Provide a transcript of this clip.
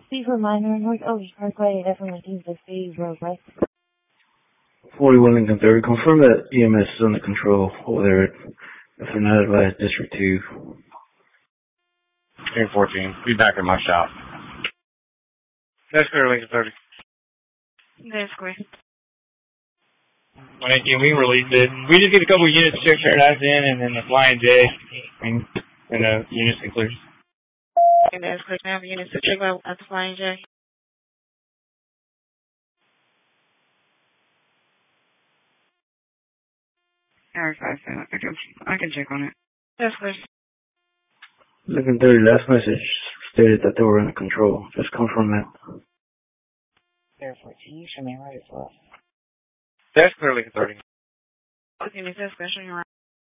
Beaver Minor, North Oaks Parkway, F-119 State Road West. 41 Lincoln 30. Confirm that EMS is under control over there. If they're not advised, District 2. Air 14. Be back in my shop. That's clear, Lincoln 30. That's clear. Thank you. We released it. We just get a couple of units to check Paradise in, and then the Flying J, and the units conclusion. And that's clear. Now the units to check out at the Flying J. Alright, I can check on it. That's clear. Lincoln 30, last message stated that they were under control. Just confirm that. Air 14, you should be ready for us. That's clear, Lincoln 30. Okay, that's clear. Show you around.